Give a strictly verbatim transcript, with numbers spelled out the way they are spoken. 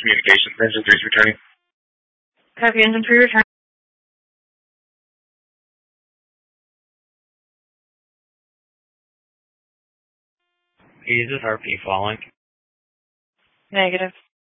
communications. Engine three's returning. Copy, engine three return. Is this R P following? Negative.